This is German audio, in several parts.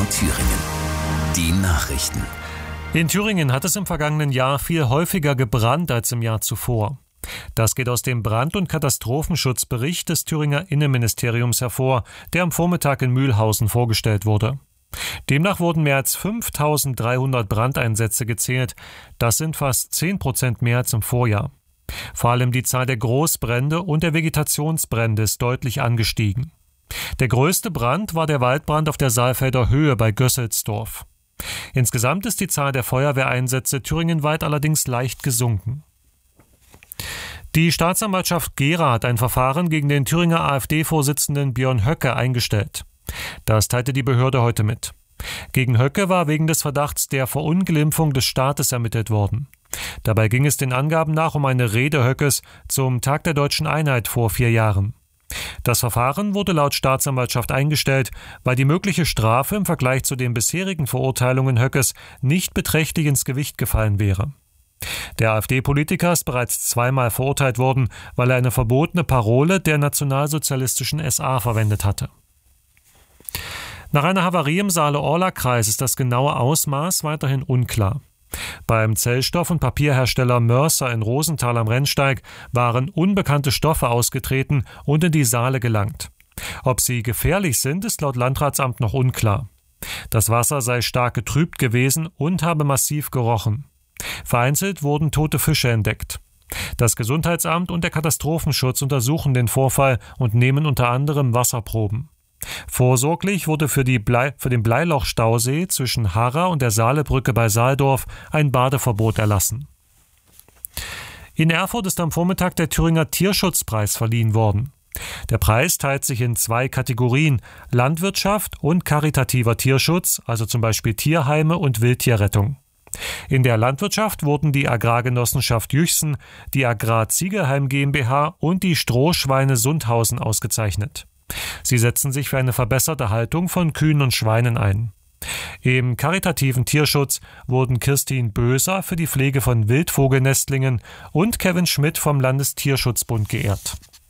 MDR Thüringen. Die Nachrichten. In Thüringen hat es im vergangenen Jahr viel häufiger gebrannt als im Jahr zuvor. Das geht aus dem Brand- und Katastrophenschutzbericht des Thüringer Innenministeriums hervor, der am Vormittag in Mühlhausen vorgestellt wurde. Demnach wurden mehr als 5.300 Brandeinsätze gezählt. Das sind fast 10% mehr als im Vorjahr. Vor allem die Zahl der Großbrände und der Vegetationsbrände ist deutlich angestiegen. Der größte Brand war der Waldbrand auf der Saalfelder Höhe bei Gösselsdorf. Insgesamt ist die Zahl der Feuerwehreinsätze thüringenweit allerdings leicht gesunken. Die Staatsanwaltschaft Gera hat ein Verfahren gegen den Thüringer AfD-Vorsitzenden Björn Höcke eingestellt. Das teilte die Behörde heute mit. Gegen Höcke war wegen des Verdachts der Verunglimpfung des Staates ermittelt worden. Dabei ging es den Angaben nach um eine Rede Höckes zum Tag der Deutschen Einheit vor 4 Jahren. Das Verfahren wurde laut Staatsanwaltschaft eingestellt, weil die mögliche Strafe im Vergleich zu den bisherigen Verurteilungen Höckes nicht beträchtlich ins Gewicht gefallen wäre. Der AfD-Politiker ist bereits 2-mal verurteilt worden, weil er eine verbotene Parole der nationalsozialistischen SA verwendet hatte. Nach einer Havarie im Saale-Orla-Kreis ist das genaue Ausmaß weiterhin unklar. Beim Zellstoff- und Papierhersteller Mörser in Rosenthal am Rennsteig waren unbekannte Stoffe ausgetreten und in die Saale gelangt. Ob sie gefährlich sind, ist laut Landratsamt noch unklar. Das Wasser sei stark getrübt gewesen und habe massiv gerochen. Vereinzelt wurden tote Fische entdeckt. Das Gesundheitsamt und der Katastrophenschutz untersuchen den Vorfall und nehmen unter anderem Wasserproben. Vorsorglich wurde für den Bleiloch-Stausee zwischen Harra und der Saalebrücke bei Saaldorf ein Badeverbot erlassen. In Erfurt ist am Vormittag der Thüringer Tierschutzpreis verliehen worden. Der Preis teilt sich in 2 Kategorien: Landwirtschaft und karitativer Tierschutz, also zum Beispiel Tierheime und Wildtierrettung. In der Landwirtschaft wurden die Agrargenossenschaft Jüchsen, die Agrar-Ziegelheim GmbH und die Strohschweine Sundhausen ausgezeichnet. Sie setzen sich für eine verbesserte Haltung von Kühen und Schweinen ein. Im karitativen Tierschutz wurden Kirstin Böser für die Pflege von Wildvogelnestlingen und Kevin Schmidt vom Landestierschutzbund geehrt.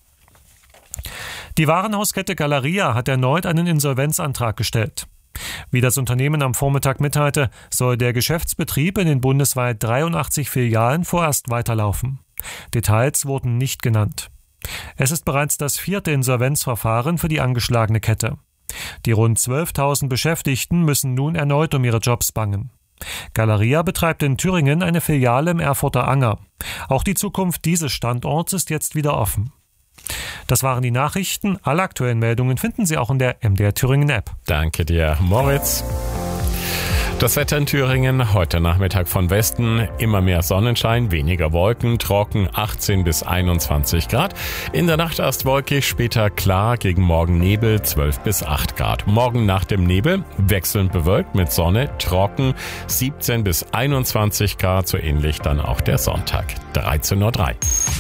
Die Warenhauskette Galeria hat erneut einen Insolvenzantrag gestellt. Wie das Unternehmen am Vormittag mitteilte, soll der Geschäftsbetrieb in den bundesweit 83 Filialen vorerst weiterlaufen. Details wurden nicht genannt. Es ist bereits das 4. Insolvenzverfahren für die angeschlagene Kette. Die rund 12.000 Beschäftigten müssen nun erneut um ihre Jobs bangen. Galeria betreibt in Thüringen eine Filiale im Erfurter Anger. Auch die Zukunft dieses Standorts ist jetzt wieder offen. Das waren die Nachrichten. Alle aktuellen Meldungen finden Sie auch in der MDR Thüringen App. Danke dir, Moritz. Das Wetter in Thüringen, heute Nachmittag von Westen, immer mehr Sonnenschein, weniger Wolken, trocken 18 bis 21 Grad. In der Nacht erst wolkig, später klar, gegen Morgen Nebel 12 bis 8 Grad. Morgen nach dem Nebel wechselnd bewölkt mit Sonne, trocken 17 bis 21 Grad, so ähnlich dann auch der Sonntag, 13:03 Uhr.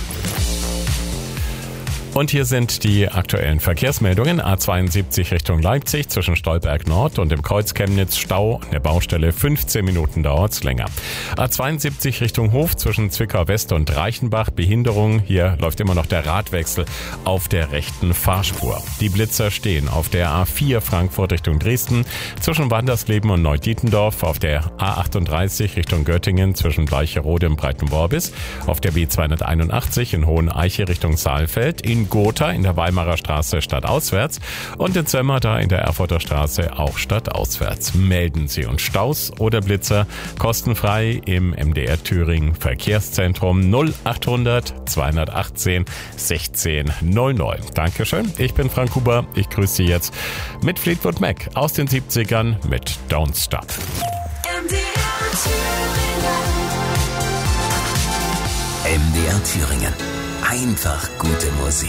Und hier sind die aktuellen Verkehrsmeldungen. A72 Richtung Leipzig zwischen Stolberg Nord und dem Kreuz Chemnitz Stau. An der Baustelle 15 Minuten dauert's länger. A72 Richtung Hof zwischen Zwickau West und Reichenbach. Behinderung. Hier läuft immer noch der Radwechsel auf der rechten Fahrspur. Die Blitzer stehen auf der A4 Frankfurt Richtung Dresden zwischen Wandersleben und Neudietendorf. Auf der A38 Richtung Göttingen zwischen Bleicherode und Breitenworbis. Auf der B281 in Hoheneiche Richtung Saalfeld. In Gotha in der Weimarer Straße stadtauswärts und in Zömmerda in der Erfurter Straße auch stadtauswärts. Melden Sie uns Staus oder Blitzer kostenfrei im MDR Thüringen Verkehrszentrum 0800 218 16 00. Dankeschön, ich bin Frank Huber. Ich grüße Sie jetzt mit Fleetwood Mac aus den 70ern mit Don't Stop. MDR Thüringen. Einfach gute Musik.